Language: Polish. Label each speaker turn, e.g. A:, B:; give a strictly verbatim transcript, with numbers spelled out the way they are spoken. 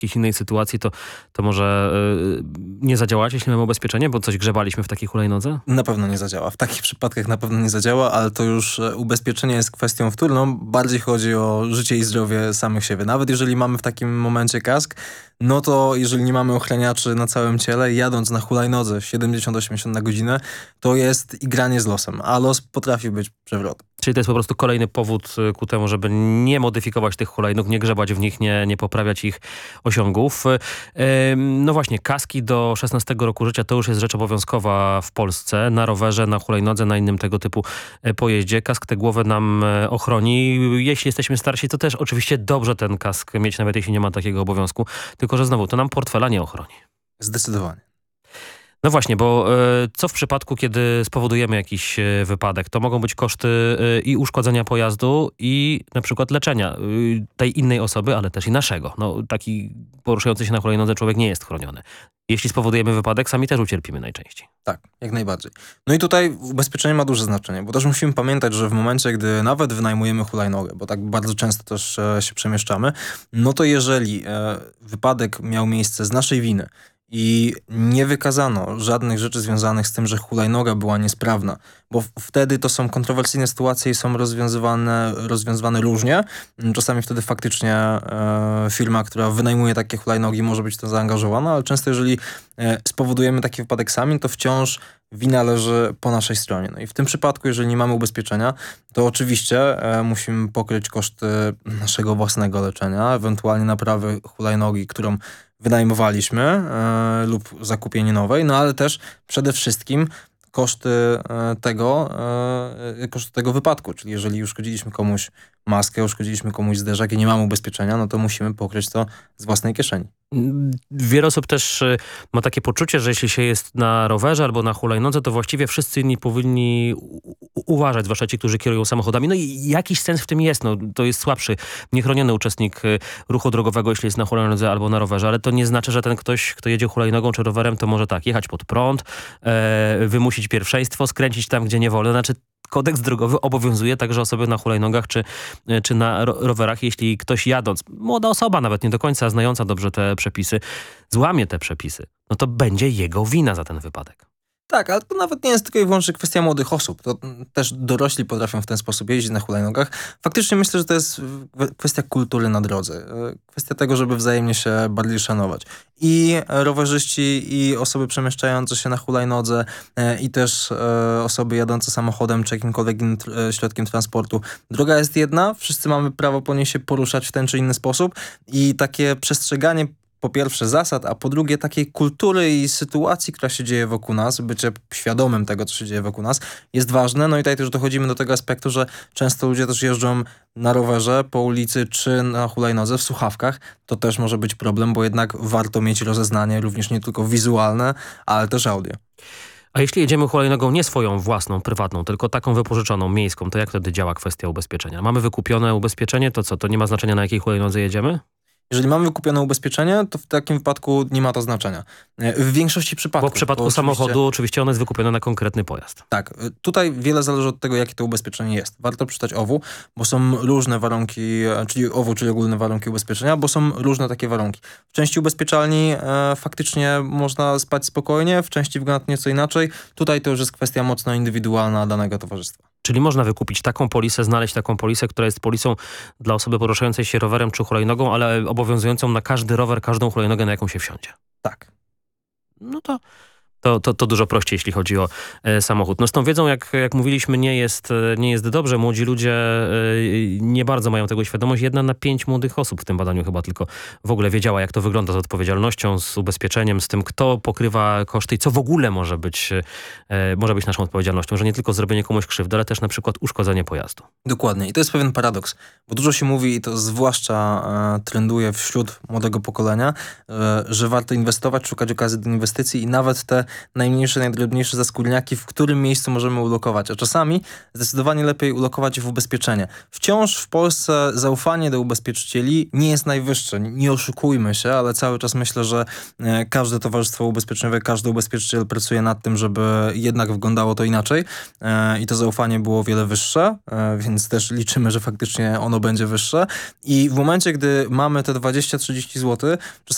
A: jakiejś innej sytuacji, to, to może yy, nie zadziałać, jeśli mamy ubezpieczenie, bo coś grzebaliśmy w takiej hulajnodze?
B: Na pewno nie zadziała. W takich przypadkach na pewno nie zadziała, ale to już e, ubezpieczenie jest kwestią wtórną. Bardziej chodzi o życie i zdrowie samych siebie. Nawet jeżeli mamy w takim momencie kask, no to jeżeli nie mamy ochraniaczy na całym ciele, jadąc na hulajnodze siedemdziesiąt osiemdziesiąt na godzinę, to jest igranie z losem, a los potrafi być przewrotny.
A: Czyli to jest po prostu kolejny powód ku temu, żeby nie modyfikować tych hulajnóg, nie grzebać w nich, nie, nie poprawiać ich osiągów. No właśnie, kaski do szesnastego roku życia to już jest rzecz obowiązkowa w Polsce. Na rowerze, na hulajnodze, na innym tego typu pojeździe. Kask tę głowę nam ochroni. Jeśli jesteśmy starsi, to też oczywiście dobrze ten kask mieć, nawet jeśli nie ma takiego obowiązku. Tylko że znowu, to nam portfela nie ochroni.
B: Zdecydowanie.
A: No właśnie, bo e, co w przypadku, kiedy spowodujemy jakiś e, wypadek? To mogą być koszty e, i uszkodzenia pojazdu i na przykład leczenia e, tej innej osoby, ale też i naszego. No, taki poruszający się na hulajnodze człowiek nie jest chroniony. Jeśli spowodujemy wypadek, sami też ucierpimy najczęściej.
B: Tak, jak najbardziej. No i tutaj ubezpieczenie ma duże znaczenie, bo też musimy pamiętać, że w momencie, gdy nawet wynajmujemy hulajnogę, bo tak bardzo często też e, się przemieszczamy, no to jeżeli e, wypadek miał miejsce z naszej winy, i nie wykazano żadnych rzeczy związanych z tym, że hulajnoga była niesprawna, bo w- wtedy to są kontrowersyjne sytuacje i są rozwiązywane, rozwiązywane różnie. Czasami wtedy faktycznie e, firma, która wynajmuje takie hulajnogi, może być w to zaangażowana, ale często jeżeli e, spowodujemy taki wypadek sami, to wciąż wina leży po naszej stronie. No i w tym przypadku, jeżeli nie mamy ubezpieczenia, to oczywiście e, musimy pokryć koszty naszego własnego leczenia, ewentualnie naprawy hulajnogi, którą wynajmowaliśmy e, lub zakupienie nowej, no ale też przede wszystkim koszty e, tego, e, koszty tego wypadku, czyli jeżeli uszkodziliśmy komuś maskę, uszkodziliśmy komuś zderzak i nie mamy ubezpieczenia, no to musimy pokryć to z własnej kieszeni.
A: Wiele osób też y, ma takie poczucie, że jeśli się jest na rowerze albo na hulajnodze, to właściwie wszyscy inni powinni u- u- uważać, zwłaszcza ci, którzy kierują samochodami. No i jakiś sens w tym jest. No, to jest słabszy, niechroniony uczestnik y, ruchu drogowego, jeśli jest na hulajnodze albo na rowerze, ale to nie znaczy, że ten ktoś, kto jedzie hulajnogą czy rowerem, to może tak, jechać pod prąd, e, wymusić pierwszeństwo, skręcić tam, gdzie nie wolno. Znaczy kodeks drogowy obowiązuje także osoby na hulajnogach czy, czy na ro- rowerach. Jeśli ktoś jadąc, młoda osoba nawet nie do końca znająca dobrze te przepisy, złamie te przepisy, no to będzie jego wina za ten wypadek.
B: Tak, ale to nawet nie jest tylko i wyłącznie kwestia młodych osób. To mm, też dorośli potrafią w ten sposób jeździć na hulajnogach. Faktycznie myślę, że to jest w- kwestia kultury na drodze. E, Kwestia tego, żeby wzajemnie się bardziej szanować. I rowerzyści, i osoby przemieszczające się na hulajnodze, e, i też e, osoby jadące samochodem czy jakimkolwiek innym tr- e, środkiem transportu. Droga jest jedna, wszyscy mamy prawo po niej się poruszać w ten czy inny sposób i takie przestrzeganie po pierwsze zasad, a po drugie takiej kultury i sytuacji, która się dzieje wokół nas, bycie świadomym tego, co się dzieje wokół nas, jest ważne. No i tutaj też dochodzimy do tego aspektu, że często ludzie też jeżdżą na rowerze, po ulicy czy na hulajnodze w słuchawkach. To też może być problem, bo jednak warto mieć rozeznanie również nie tylko wizualne, ale też audio.
A: A jeśli jedziemy hulajnogą nie swoją własną, prywatną, tylko taką wypożyczoną, miejską, to jak wtedy działa kwestia ubezpieczenia? Mamy wykupione ubezpieczenie, to co, to nie ma znaczenia, na jakiej hulajnodze jedziemy?
B: Jeżeli mamy wykupione ubezpieczenie, to w takim wypadku nie ma to znaczenia. E, W większości przypadków.
A: Bo w przypadku
B: bo oczywiście-
A: samochodu oczywiście ono jest wykupione na konkretny pojazd.
B: Tak, y, tutaj wiele zależy od tego, jakie to ubezpieczenie jest. Warto przeczytać O W U, bo są różne warunki, e, czyli O W U, czyli ogólne warunki ubezpieczenia, bo są różne takie warunki. W części ubezpieczalni e, faktycznie można spać spokojnie, w części wygląda to nieco inaczej. Tutaj to już jest kwestia mocno indywidualna danego towarzystwa.
A: Czyli można wykupić taką polisę, znaleźć taką polisę, która jest polisą dla osoby poruszającej się rowerem czy hulajnogą, ale obowiązującą na każdy rower, każdą hulajnogę, na jaką się wsiądzie.
B: Tak.
A: No to, to, to, to dużo prościej, jeśli chodzi o e, samochód. No z tą wiedzą, jak, jak mówiliśmy, nie jest, e, nie jest dobrze. Młodzi ludzie e, nie bardzo mają tego świadomość. Jedna na pięć młodych osób w tym badaniu chyba tylko w ogóle wiedziała, jak to wygląda z odpowiedzialnością, z ubezpieczeniem, z tym, kto pokrywa koszty i co w ogóle może być, e, może być naszą odpowiedzialnością, że nie tylko zrobienie komuś krzywdy, ale też na przykład uszkodzenie pojazdu.
B: Dokładnie. I to jest pewien paradoks, bo dużo się mówi i to zwłaszcza e, trenduje wśród młodego pokolenia, e, że warto inwestować, szukać okazji do inwestycji i nawet te najmniejsze, najdrobniejsze zaskórniaki, w którym miejscu możemy ulokować. A czasami zdecydowanie lepiej ulokować je w ubezpieczenie. Wciąż w Polsce zaufanie do ubezpieczycieli nie jest najwyższe. Nie oszukujmy się, ale cały czas myślę, że e, każde towarzystwo ubezpieczeniowe, każdy ubezpieczyciel pracuje nad tym, żeby jednak wyglądało to inaczej e, i to zaufanie było o wiele wyższe, e, więc też liczymy, że faktycznie ono będzie wyższe. I w momencie, gdy mamy te dwadzieścia trzydzieści złotych, czasami